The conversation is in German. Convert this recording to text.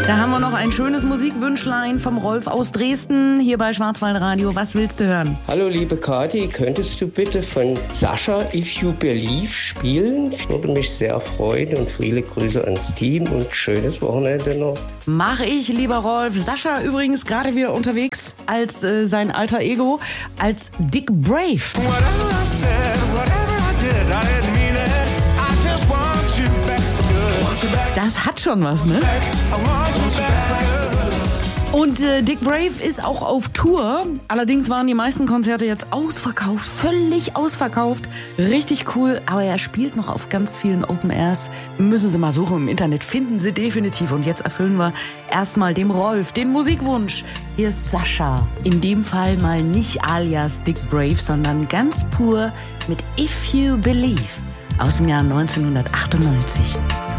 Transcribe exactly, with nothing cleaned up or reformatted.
Da haben wir noch ein schönes Musikwünschlein vom Rolf aus Dresden, hier bei Schwarzwaldradio. Was willst du hören? Hallo liebe Kathi, könntest du bitte von Sascha If You Believe spielen? Ich würde mich sehr freuen und viele Grüße ans Team und schönes Wochenende noch. Mach ich, lieber Rolf. Sascha übrigens gerade wieder unterwegs als äh, sein alter Ego, als Dick Brave. Das hat schon was, ne? Und äh, Dick Brave ist auch auf Tour. Allerdings waren die meisten Konzerte jetzt ausverkauft, völlig ausverkauft. Richtig cool, aber er spielt noch auf ganz vielen Open Airs. Müssen Sie mal suchen im Internet, finden Sie definitiv. Und jetzt erfüllen wir erstmal dem Rolf den Musikwunsch. Hier ist Sascha. In dem Fall mal nicht alias Dick Brave, sondern ganz pur mit If You Believe aus dem Jahr neunzehnhundertachtundneunzig.